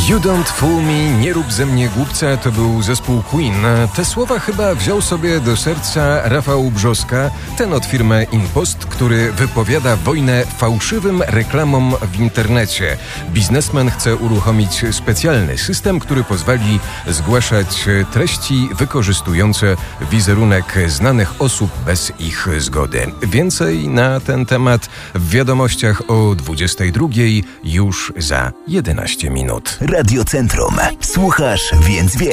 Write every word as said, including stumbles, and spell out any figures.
You don't fool me, nie rób ze mnie głupca, to był zespół Queen. Te słowa chyba wziął sobie do serca Rafał Brzoska, ten od firmy InPost, który wypowiada wojnę fałszywym reklamom w internecie. Biznesmen chce uruchomić specjalny system, który pozwoli zgłaszać treści wykorzystujące wizerunek znanych osób bez ich zgody. Więcej na ten temat w wiadomościach o dwudziestej drugiej już za jedenaście minut. Radio Centrum. Słuchasz, więc wiesz.